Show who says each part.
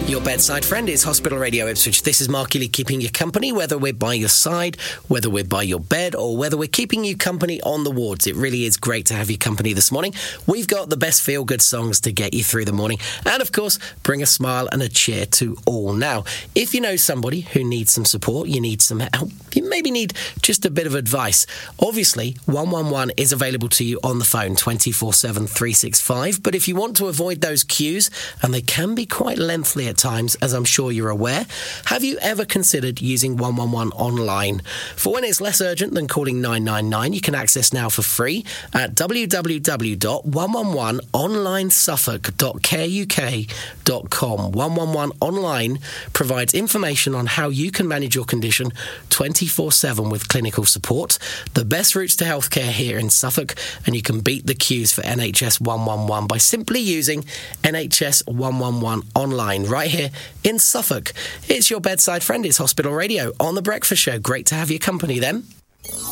Speaker 1: Your bedside friend is Hospital Radio Ipswich. This is Mark Ely keeping you company, whether we're by your side, whether we're by your bed, or whether we're keeping you company on the wards. It really is great to have you company this morning. We've got the best feel-good songs to get you through the morning and, of course, bring a smile and a cheer to all. Now, if you know somebody who needs some support, you need some help, you maybe need just a bit of advice, obviously, 111 is available to you on the phone 24/7, 365. But if you want to avoid those queues, and they can be quite lengthy at times, as I'm sure you're aware, have you ever considered using 111 online? For when it's less urgent than calling 999, you can access now for free at www.111onlinesuffolk.careuk.com. 111 Online provides information on how you can manage your condition 24/7 with clinical support, the best routes to healthcare here in Suffolk, and you can beat the queues for NHS 111 by simply using NHS 111 online right here in Suffolk. It's your bedside friend, it's Hospital Radio on The Breakfast Show. Great to have your company then.